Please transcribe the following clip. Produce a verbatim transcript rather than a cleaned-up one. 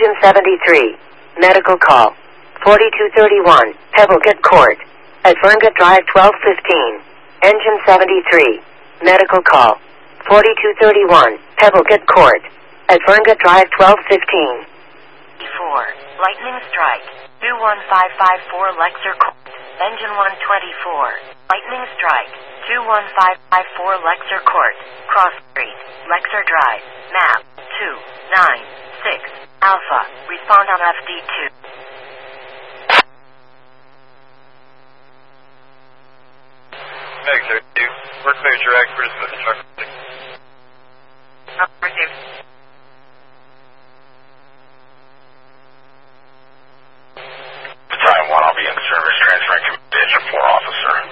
Engine seventy-three. Medical call. forty-two thirty-one. Pebblegate Court. At Ferngate Drive twelve fifteen. Engine seventy-three. Medical call. forty-two thirty-one. Pebblegate Court. At Ferngate Drive twelve fifteen. four. Lightning strike. two one five five four Lexer Court. Engine one twenty-four. Lightning strike. two one five five four Lexer Court. Cross Street. Lexer Drive. Map. two nine six. Alpha. Respond on F D two. Meg, sir. Work major expert is with the truck. Number two.